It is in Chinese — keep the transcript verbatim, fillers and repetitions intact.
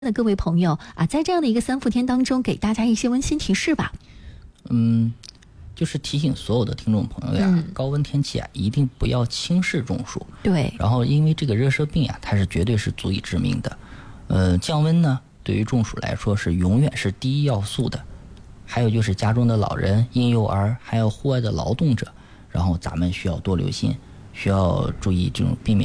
的各位朋友啊，在这样的一个三伏天当中，给大家一些温馨提示吧。 嗯，就是提醒所有的听众朋友呀，嗯、高温天气啊，一定不要轻视中暑。 对。 然后，因为这个热射病呀，它是绝对是足以致命的。呃，降温呢，对于中暑来说是永远是第一要素的。还有就是家中的老人、婴幼儿，还有户外的劳动者，然后咱们需要多留心，需要注意这种避免